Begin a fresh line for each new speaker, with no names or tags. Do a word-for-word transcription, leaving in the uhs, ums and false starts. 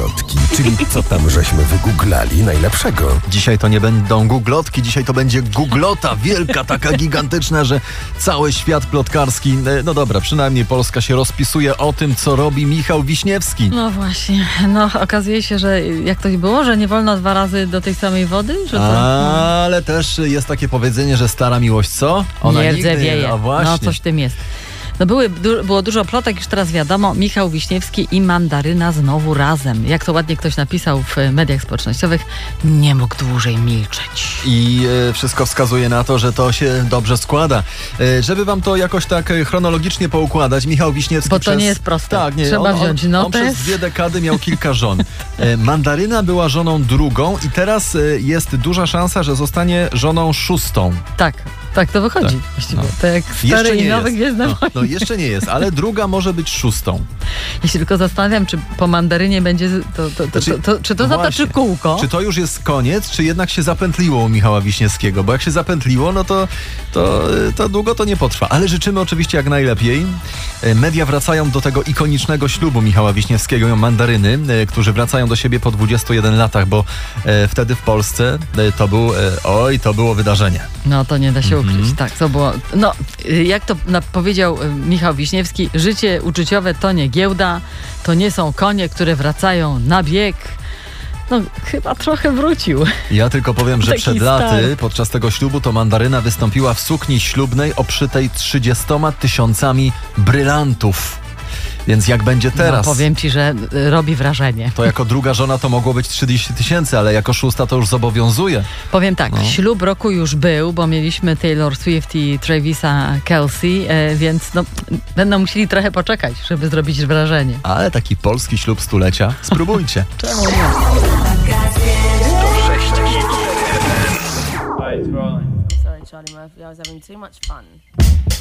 googlotki, czyli co tam żeśmy wygooglali najlepszego.
Dzisiaj to nie będą googlotki, dzisiaj to będzie googlota, wielka, taka gigantyczna, że cały świat plotkarski, no dobra, przynajmniej Polska się rozpisuje o tym, co robi Michał Wiśniewski.
No właśnie, no okazuje się, że jak to było, że nie wolno dwa razy do tej samej wody? Że to, no.
Ale też jest takie powiedzenie, że stara miłość co? Ona
nie
nigdy
rdzewieje.
A właśnie.
No coś w tym jest. No były, du- było dużo plotek, już teraz wiadomo, Michał Wiśniewski i Mandaryna znowu razem. Jak to ładnie ktoś napisał w mediach społecznościowych, nie mógł dłużej milczeć.
I e, wszystko wskazuje na to, że to się dobrze składa. E, żeby wam to jakoś tak e, chronologicznie poukładać, Michał Wiśniewski
Bo to
przez...
nie jest proste.
Tak, nie,
Trzeba
on,
wziąć
on,
notes.
on przez dwie dekady miał kilka żon. E, Mandaryna była żoną drugą i teraz e, jest duża szansa, że zostanie żoną szóstą.
Tak, tak to wychodzi.
Tak,
Właściwie.
no.
To jak
Jeszcze
stare
nie
i nowe
jest.
Gwiezdne
No,
Wojny.
no jeszcze nie jest, ale druga może być szóstą.
Ja się tylko zastanawiam, czy po Mandarynie będzie, to, to, to,
Znaczy,
to, to, czy to
no
zatoczy
właśnie.
kółko?
Czy to już jest koniec, czy jednak się zapętliło u Michała Wiśniewskiego? Bo jak się zapętliło, no to, to, to długo to nie potrwa. Ale życzymy oczywiście jak najlepiej. E, Media wracają do tego ikonicznego ślubu Michała Wiśniewskiego i Mandaryny, e, którzy wracają do siebie po dwudziestu jeden latach, bo e, wtedy w Polsce e, to był, e, oj, to było wydarzenie.
No to nie da się
Mhm.
ukryć. Tak, to było. No, y, jak to na, powiedział y, Michał Wiśniewski, życie uczuciowe to nie giełda, to nie są konie, które wracają na bieg. No, chyba trochę wrócił.
Ja tylko powiem, że
Taki
przed
start.
laty, podczas tego ślubu, to Mandaryna wystąpiła w sukni ślubnej obszytej trzydziestoma tysiącami brylantów. Więc jak będzie teraz,
No, powiem ci, że y, robi wrażenie.
to jako druga żona to mogło być trzydzieści tysięcy, ale jako szósta to już zobowiązuje.
Powiem tak,
No.
ślub roku już był, bo mieliśmy Taylor Swift i Travisa Kelsey, e, więc no, będą musieli trochę poczekać, żeby zrobić wrażenie.
Ale taki polski ślub stulecia, spróbujcie.
Czemu nie?
Hi, it's rolling.
Sorry, Charlie Murphy. I was having too much fun.